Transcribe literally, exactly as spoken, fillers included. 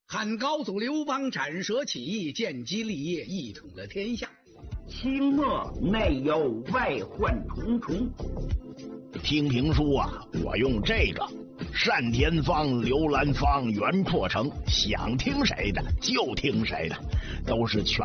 汉高祖刘邦斩蛇起义，建基立业，一统了天下。 清末内忧外患重重。 听评书啊，我用这个单田芳、刘兰芳、袁阔成，想听谁的就听谁的，都是全